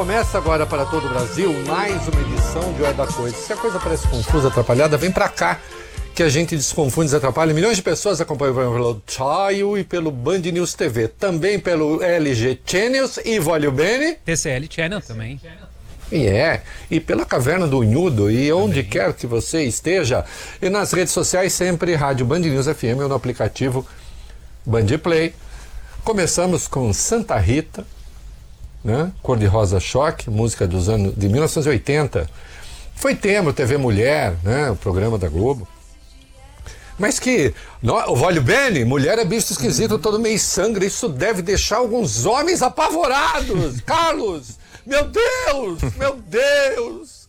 Começa agora para todo o Brasil mais uma edição de Hora da Coisa. Se a coisa parece confusa, atrapalhada, vem pra cá que a gente desconfunde, desatrapalha. Milhões de pessoas acompanham o programa pelo Tile e pelo Band News TV. Também pelo LG Channels e Voglio Bene. TCL Channel também. E pela Caverna do Unhudo e onde quer que você esteja. E nas redes sociais sempre Rádio Band News FM ou no aplicativo Band Play. Começamos com Santa Rita, né? Cor de Rosa Choque, música dos anos de 1980. Foi tema, TV Mulher, né? O programa da Globo. Mas que o Voglio Bene, mulher é bicho esquisito, todo meio sangue. Isso deve deixar alguns homens apavorados. Carlos, meu Deus, meu Deus.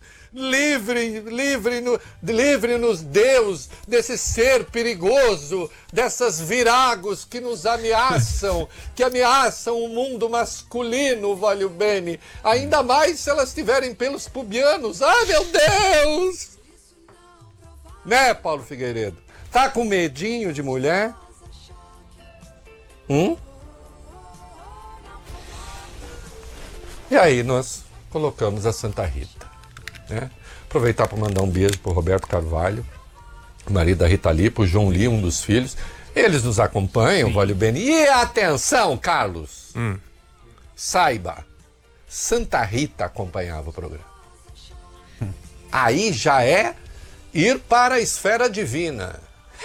Livre-nos, Deus, desse ser perigoso, dessas viragos que nos ameaçam, que ameaçam o mundo masculino, Voglio Bene. Ainda mais se elas tiverem pelos pubianos. Ai, meu Deus! Né, Paulo Figueiredo? Tá com medinho de mulher? E aí nós colocamos a Santa Rita, né? Aproveitar para mandar um beijo pro Roberto Carvalho, marido da Rita Lee, pro João Lee, um dos filhos. Eles nos acompanham, Voglio Bene. E atenção, Carlos! Saiba, Santa Rita acompanhava o programa. Aí já é ir para a esfera divina.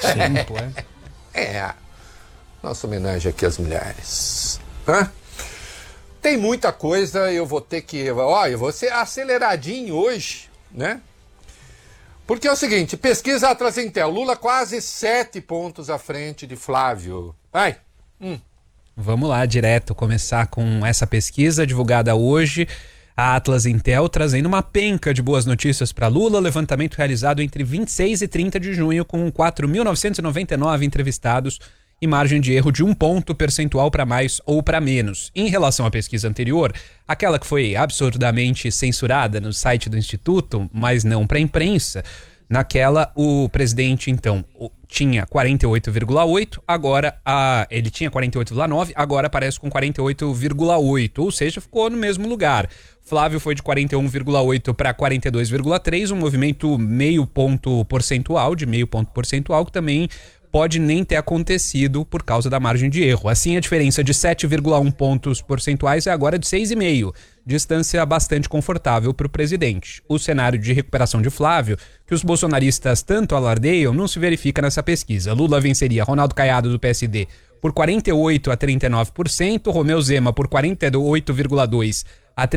Nossa homenagem aqui às mulheres. Tem muita coisa, eu vou ter que... Olha, eu vou ser aceleradinho hoje, né? Porque é o seguinte, pesquisa Atlas Intel, Lula quase 7 pontos à frente de Flávio. Vai. Vamos lá, direto, começar com essa pesquisa divulgada hoje. A Atlas Intel trazendo uma penca de boas notícias para Lula, levantamento realizado entre 26 e 30 de junho com 4.999 entrevistados e margem de erro de 1 ponto percentual para mais ou para menos. Em relação à pesquisa anterior, aquela que foi absurdamente censurada no site do Instituto, mas não para a imprensa, naquela o presidente então tinha 48,8, agora ele tinha 48,9, agora aparece com 48,8, ou seja, ficou no mesmo lugar. Flávio foi de 41,8 para 42,3, um movimento meio ponto percentual, que também pode nem ter acontecido por causa da margem de erro. Assim, a diferença de 7,1 pontos percentuais é agora de 6,5, distância bastante confortável para o presidente. O cenário de recuperação de Flávio, que os bolsonaristas tanto alardeiam, não se verifica nessa pesquisa. Lula venceria Ronaldo Caiado do PSD por 48% a 39%, Romeu Zema por 48,2%